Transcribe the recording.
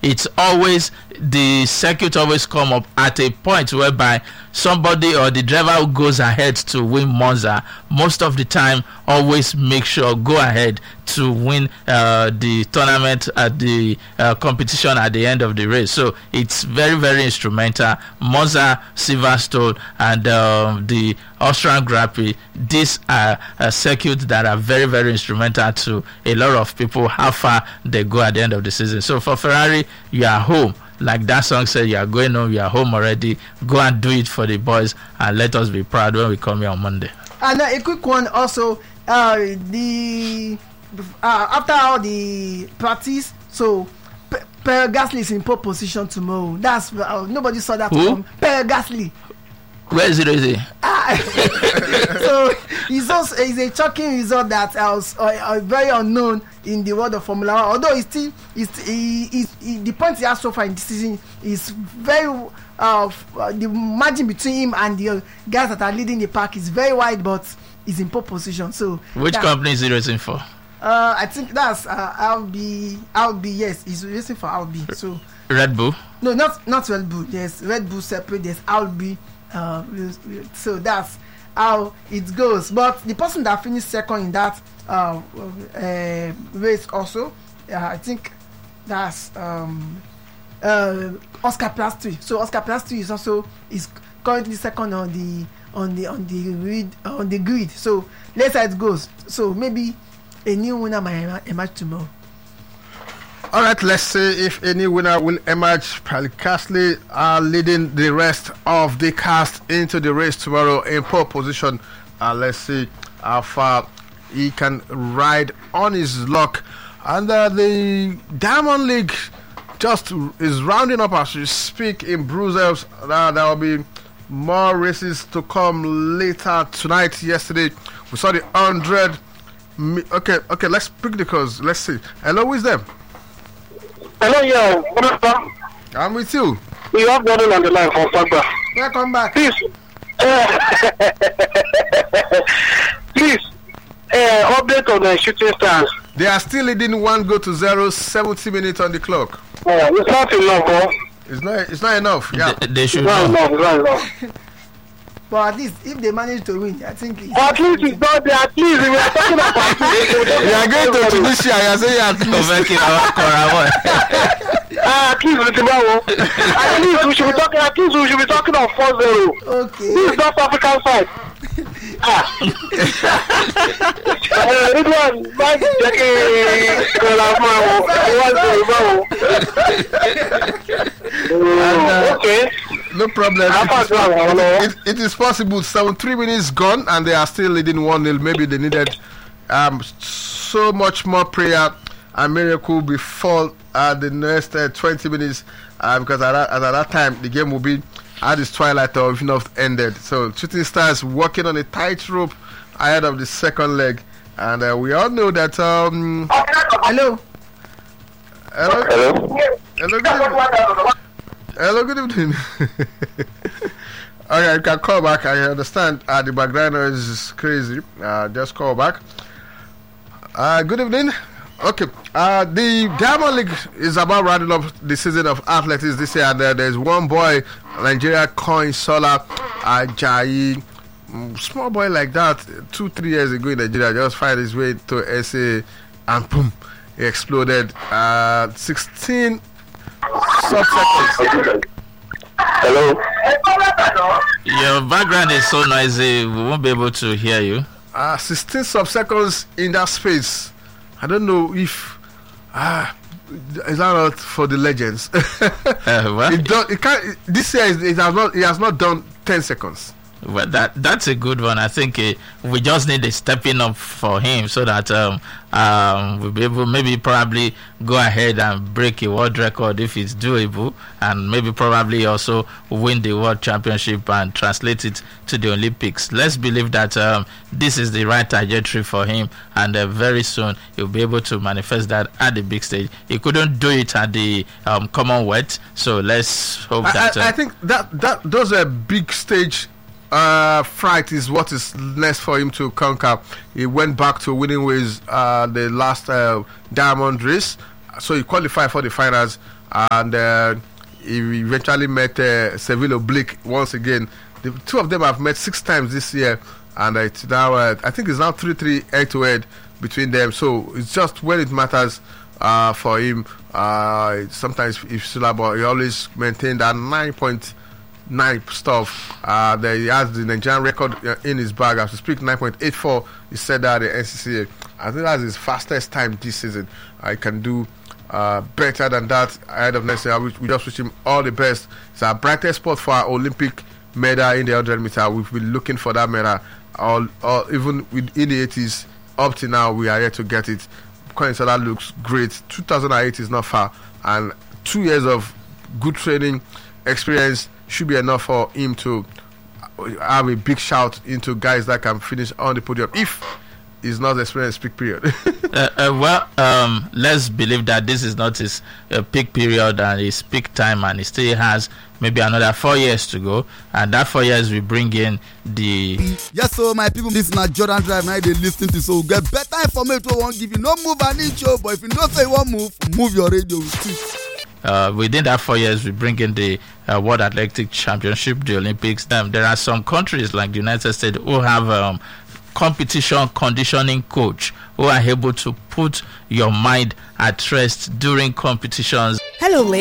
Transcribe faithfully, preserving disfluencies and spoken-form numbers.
it's always the circuit always come up at a point whereby somebody or the driver who goes ahead to win Monza most of the time always make sure go ahead to win uh, the tournament at the uh, competition at the end of the race. So it's very, very instrumental. Monza, Silverstone, and uh, the Austrian Grand Prix, these are uh, circuits that are very, very instrumental to a lot of people, how far they go at the end of the season. So for Ferrari, you are home. Like that song said, you are going home, you are home already. Go and do it for the boys, and let us be proud when we come here on Monday. And uh, a quick one also, uh, the uh, after all the practice, so P- Pierre Gasly is in pole position tomorrow. That's uh, nobody saw that. Who? From Pierre Gasly. Where is it? Is it? Ah, so it's also it's a shocking result that was uh, uh, very unknown in the world of Formula One. Although it's still, it's, he, he, he, the point he has so far in this season is very uh, uh, the margin between him and the uh, guys that are leading the pack is very wide, but he's in pole position. So which that, company is he racing for? Uh, I think that's uh, I'll be I'll be yes, he's racing for I'll be. So Red Bull. No, not not Red Bull. There's Red Bull separate. There's I'll be. Uh, so that's how it goes. But the person that finished second in that uh, uh, race also, uh, I think that's um, uh, Oscar Piastri. So Oscar Piastri is also is currently second on the on the on the grid on the grid. So let's see how it goes. So maybe a new winner might emerge tomorrow. All right, let's see if any winner will emerge. Pierre Gasly are leading the rest of the cast into the race tomorrow in pole position. Uh, let's see how far he can ride on his luck. And uh, the Diamond League just is rounding up as we speak in Brussels. Uh, there will be more races to come later tonight. Yesterday, we saw the one hundred. Okay, okay, let's pick the calls. Let's see. Hello, who is there? Hello, yeah. I'm with you. You have Gordon on the line from Pagba. Welcome back. Please. Uh, please. Uh, update on the shooting stars. They are still leading one goal to zero, seventy minutes on the clock. Uh, it's not enough, bro. It's not, it's not enough. Yeah. They, they should It's not know. enough, it's not enough. But at least if they manage to win, I think it's At least it's not there. At least we are talking about You are going to Tunisia. You are saying you are Making our Korawa. Ah, at least it's about At least we should be talking. At least we should be talking of four zero. okay. This is not African side. Ah. Uh, this one, Mike Jackie Kolamao. Okay. No problem. It is, it, it is possible. seventy-three minutes gone, and they are still leading one nil. Maybe they needed um, so much more prayer and miracle before uh, the next uh, twenty minutes, uh, because at that, at that time the game will be at its twilight or if not ended. So Shooting Stars working on a tightrope ahead of the second leg, and uh, we all know that. Um, Hello. hello. Hello. Hello. Good evening. Hello, good evening. Okay, you can call back. I understand uh, the background noise is crazy. Uh, just call back. Uh, good evening. Okay, uh, the Diamond League is about rounding up the season of athletics this year, and uh, there's one boy, Nigeria Coin Sola Ajayi, small boy like that, two, three years ago in Nigeria, just find his way to S A, and boom, he exploded. Uh, sixteen sub-seconds. Hello. Your background is so noisy, we won't be able to hear you. Uh, sixteen sub-seconds in that space. I don't know if ah uh, is that not for the legends? uh, what? It, do, it can't. This year it has not. It has not done ten seconds. Well, that that's a good one. I think uh, we just need a stepping up for him so that um, um, we'll be able maybe probably go ahead and break a world record if it's doable, and maybe probably also win the world championship and translate it to the Olympics. Let's believe that um, this is the right trajectory for him, and uh, very soon he'll be able to manifest that at the big stage. He couldn't do it at the um, Commonwealth, so let's hope I, that. Uh, I, I think that that those are big stage. Uh, fright is what is next for him to conquer. He went back to winning ways uh, the last uh, Diamond race, so he qualified for the finals. and uh, he eventually met uh, Seville Oblique once again. The two of them have met six times this year, and it's now uh, I think it's now three three head to head between them. So it's just when it matters uh, for him. Uh, sometimes if Sulabo, he always maintained that nine point nine stuff. Uh, that he has the Nigerian record uh, in his bag as we speak, nine point eight four. He said that at the N C C A. I think that's his fastest time this season. I can do uh, better than that ahead of next year. We, we just wish him all the best. It's our brightest spot for our Olympic medal in the one hundred meter. We've been looking for that medal all, all even with, in the eighties up to now. We are yet to get it. That looks great. two thousand eight is not far, and two years of good training experience should be enough for him to have a big shout into guys that can finish on the podium if he's not experienced peak period. uh, uh, well, um, let's believe that this is not his uh, peak period and his peak time, and he still has maybe another four years to go, and that four years we bring in the yes. So my people, this is not Jordan Drive. Now they listen to, so we'll get better information. We won't give you no move an inch, but if you don't say one move, move your radio with it. Uh, within that four years, we bring in the uh, World Athletic Championship, the Olympics. Um, there are some countries like the United States who have um, competition conditioning coach who are able to put your mind at rest during competitions. Hello, ladies.